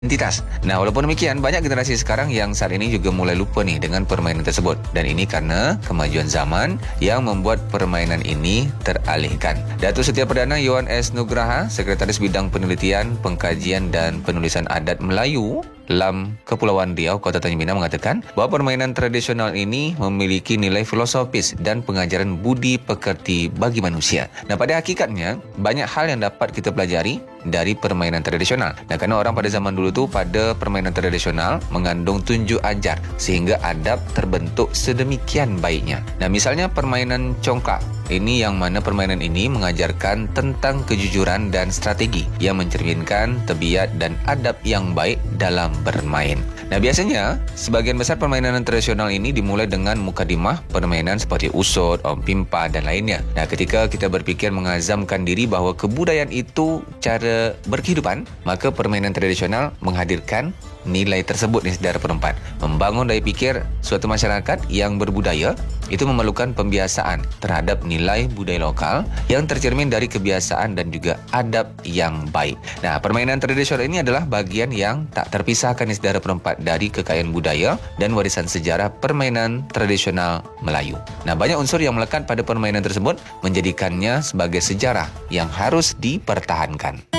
identitas. Nah, walaupun demikian, banyak generasi sekarang yang saat ini juga mulai lupa nih dengan permainan tersebut. Dan ini karena kemajuan zaman yang membuat permainan ini teralihkan. Datuk Setia Perdana Yohan S. Nugraha, Sekretaris Bidang Penelitian, Pengkajian dan Penulisan Adat Melayu LAM Kepulauan Riau, Kota Tanjung Pinang mengatakan bahawa permainan tradisional ini memiliki nilai filosofis dan pengajaran budi pekerti bagi manusia. Nah, pada hakikatnya, banyak hal yang dapat kita pelajari dari permainan tradisional. Nah, kerana orang pada zaman dulu tu pada permainan tradisional mengandung tunjuk ajar sehingga adab terbentuk sedemikian baiknya. Nah, misalnya permainan congkak. Ini yang mana permainan ini mengajarkan tentang kejujuran dan strategi yang mencerminkan tabiat dan adab yang baik dalam bermain. Nah, biasanya sebagian besar permainan tradisional ini dimulai dengan mukadimah permainan seperti usut, pimpa dan lainnya. Nah, ketika kita berfikir mengazamkan diri bahawa kebudayaan itu cara berkehidupan, maka permainan tradisional menghadirkan nilai tersebut ni saudara perempat. Membangun daya fikir suatu masyarakat yang berbudaya itu memerlukan pembiasaan terhadap nilai budaya lokal yang tercermin dari kebiasaan dan juga adab yang baik. Nah, permainan tradisional ini adalah bagian yang tak terpisahkan ni saudara perempat dari kekayaan budaya dan warisan sejarah permainan tradisional Melayu. Nah, banyak unsur yang melekat pada permainan tersebut menjadikannya sebagai sejarah yang harus dipertahankan.